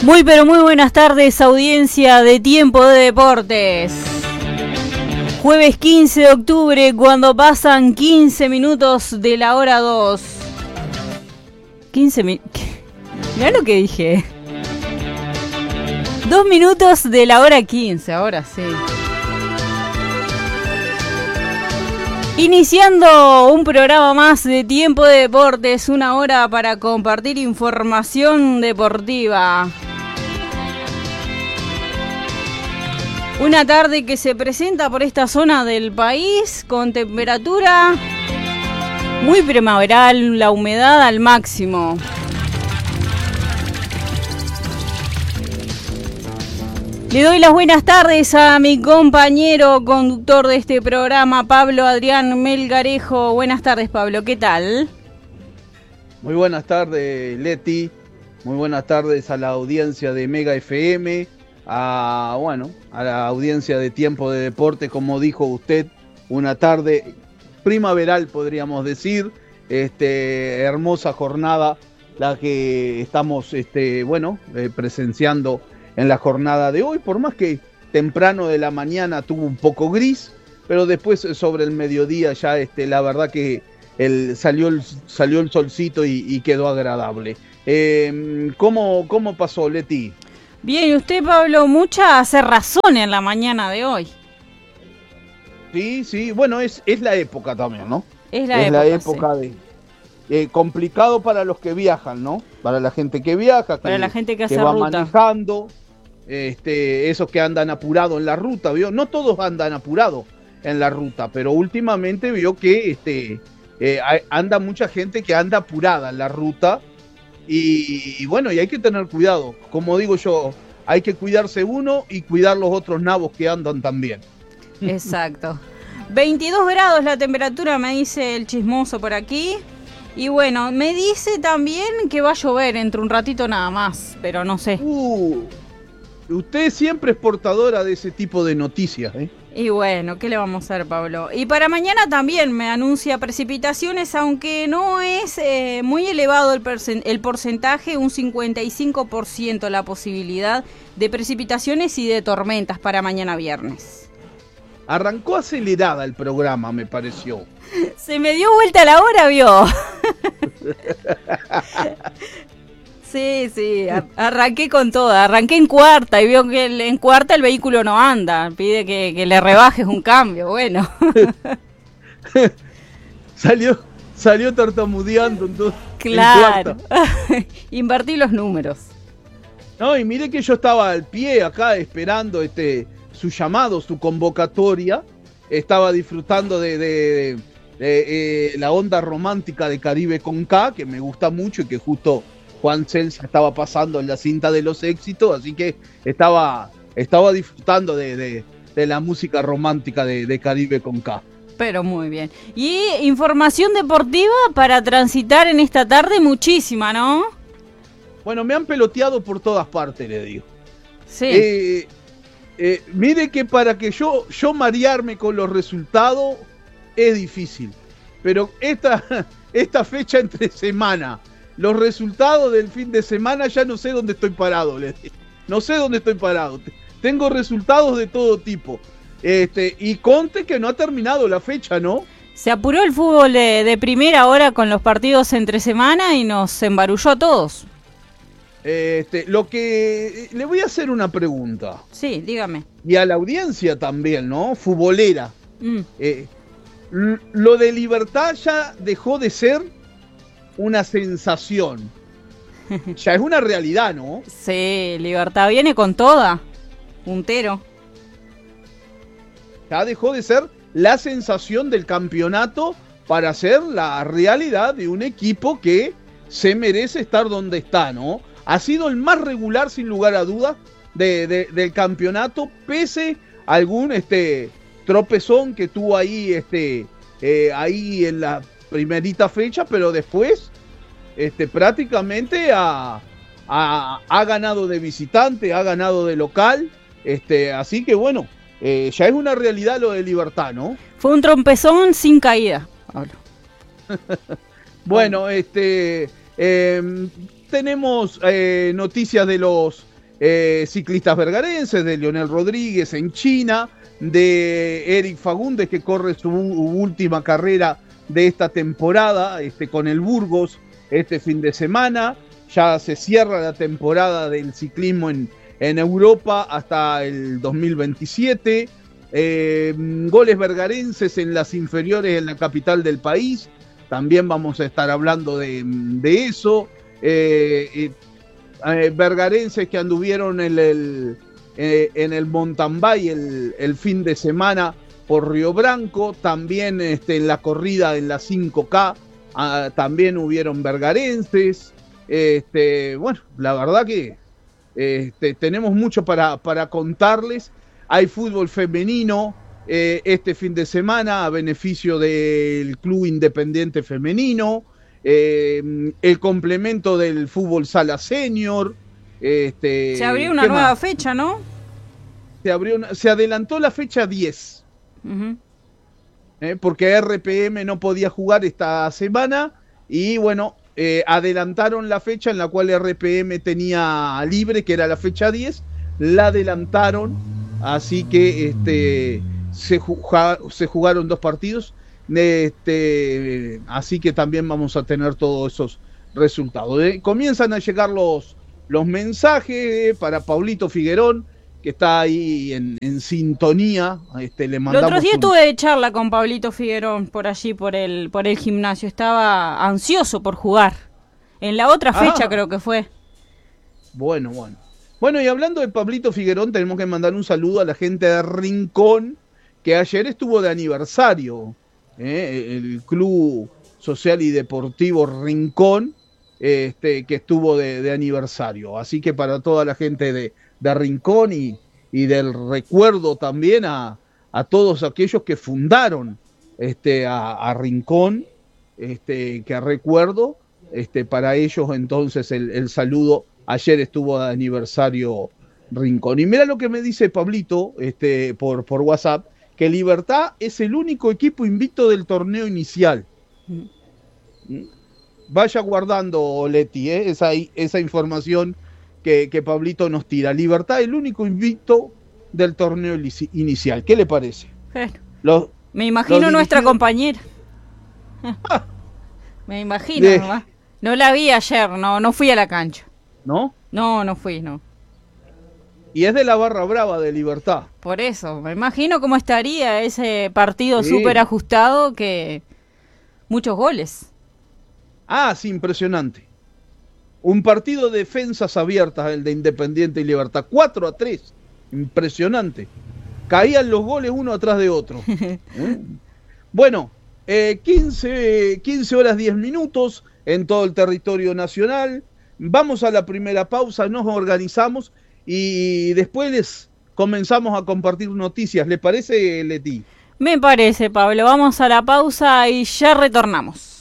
Muy pero muy buenas tardes, audiencia de Tiempo de Deportes. Jueves 15 de octubre, cuando pasan 15 minutos de la hora 2. 15 minutos... Mirá lo que dije. 2 minutos de la hora 15, ahora sí. Iniciando un programa más de Tiempo de Deportes, una hora para compartir información deportiva. Una tarde que se presenta por esta zona del país con temperatura muy primaveral, la humedad al máximo. Le doy las buenas tardes a mi compañero conductor de este programa, Pablo Adrián Melgarejo. Buenas tardes, Pablo, ¿qué tal? Muy buenas tardes, Leti. Muy buenas tardes a la audiencia de Mega FM, a la audiencia de Tiempo de Deporte, como dijo usted, una tarde primaveral, podríamos decir. Hermosa jornada la que estamos presenciando en la jornada de hoy, por más que temprano de la mañana tuvo un poco gris, pero después sobre el mediodía ya la verdad que salió el solcito y quedó agradable. ¿Cómo pasó, Leti? Bien, y usted, Pablo, mucha cerrazón en la mañana de hoy. Sí, bueno, es la época también, ¿no? Es la época sí. Complicado para los que viajan, ¿no? Para la gente que viaja, para la gente que hace va ruta, manejando, esos que andan apurados en la ruta, ¿vio? No todos andan apurados en la ruta, pero últimamente vio que anda mucha gente que anda apurada en la ruta y hay que tener cuidado. Como digo yo, hay que cuidarse uno y cuidar los otros nabos que andan también. Exacto. 22 grados la temperatura, me dice el chismoso por aquí. Y bueno, me dice también que va a llover entre un ratito nada más, pero no sé. Usted siempre es portadora de ese tipo de noticias, ¿eh? Y bueno, ¿qué le vamos a hacer, Pablo? Y para mañana también me anuncia precipitaciones, aunque no es muy elevado el porcentaje, un 55% la posibilidad de precipitaciones y de tormentas para mañana viernes. Arrancó acelerada el programa, me pareció. Se me dio vuelta la hora, ¿vio? Sí, arranqué con toda, arranqué en cuarta y vio que en cuarta el vehículo no anda, pide que le rebajes un cambio, bueno. Salió tartamudeando entonces. Claro, invertí los números. No, y mire que yo estaba al pie acá esperando su llamado, su convocatoria, estaba disfrutando de la onda romántica de Caribe con K, que me gusta mucho y que justo Juan Celsa estaba pasando en la cinta de los éxitos, así que estaba disfrutando de la música romántica de Caribe con K. Pero muy bien. Y información deportiva para transitar en esta tarde, muchísima, ¿no? Bueno, me han peloteado por todas partes, le digo. Sí. Mire que para que yo marearme con los resultados es difícil, pero esta fecha entre semana, los resultados del fin de semana, ya no sé dónde estoy parado, no sé dónde estoy parado, tengo resultados de todo tipo, y conte que no ha terminado la fecha, ¿no? Se apuró el fútbol de primera hora con los partidos entre semana y nos embarulló a todos. Lo que le voy a hacer una pregunta. Sí, dígame. Y a la audiencia también, ¿no? Futbolera. Lo de Libertad ya dejó de ser una sensación. Ya es una realidad, ¿no? Sí, Libertad viene con toda. Puntero. Ya dejó de ser la sensación del campeonato para ser la realidad de un equipo que se merece estar donde está, ¿no? Ha sido el más regular, sin lugar a dudas, del campeonato, pese a algún tropezón que tuvo ahí en la primerita fecha, pero después prácticamente ha ganado de visitante, ha ganado de local, así que bueno, ya es una realidad lo de Libertad, ¿no? Fue un trompezón sin caída, Pablo. Bueno, tenemos noticias de los ciclistas vergarenses, de Leonel Rodríguez en China, de Eric Fagundes, que corre su última carrera de esta temporada con el Burgos este fin de semana. Ya se cierra la temporada del ciclismo en Europa hasta el 2027. Goles vergarenses en las inferiores en la capital del país. También vamos a estar hablando de eso. Vergarenses que anduvieron en el mountain bike el fin de semana por Río Branco. También en la corrida en la 5K también hubieron vergarenses. Bueno, la verdad que tenemos mucho para contarles. Hay fútbol femenino este fin de semana a beneficio del Club Independiente Femenino, el complemento del fútbol sala senior. Se abrió una nueva fecha, ¿no? Se adelantó la fecha 10, porque RPM no podía jugar esta semana y bueno, adelantaron la fecha en la cual RPM tenía libre, que era la fecha 10, la adelantaron, así que se jugaron 2 partidos, así que también vamos a tener todos esos resultados. Comienzan a llegar los mensajes para Pablito Figuerón, que está ahí en sintonía. Le mandamos. El otro día tuve charla con Pablito Figuerón por allí, por el gimnasio. Estaba ansioso por jugar. En la otra fecha creo que fue. Bueno, y hablando de Pablito Figuerón, tenemos que mandar un saludo a la gente de Rincón, que ayer estuvo de aniversario. El Club Social y Deportivo Rincón, que estuvo de aniversario. Así que para toda la gente de Rincón y del recuerdo también a todos aquellos que fundaron a Rincón, que recuerdo, para ellos entonces el saludo. Ayer estuvo de aniversario Rincón. Y mira lo que me dice Pablito por WhatsApp, que Libertad es el único equipo invicto del torneo inicial. Vaya guardando, Leti, esa información que Pablito nos tira. Libertad, el único invicto del torneo inicial. ¿Qué le parece? Me imagino nuestra compañera. Me imagino, nomás. No la vi ayer, no fui a la cancha. ¿No? No fui, no. Y es de la barra brava de Libertad. Por eso, me imagino cómo estaría ese partido súper ajustado, que muchos goles. Sí, impresionante. Un partido de defensas abiertas, el de Independiente y Libertad. 4-3. Impresionante. Caían los goles uno atrás de otro. Bueno, 15 horas 10 minutos en todo el territorio nacional. Vamos a la primera pausa, nos organizamos y después les comenzamos a compartir noticias. ¿Le parece, Leti? Me parece, Pablo. Vamos a la pausa y ya retornamos.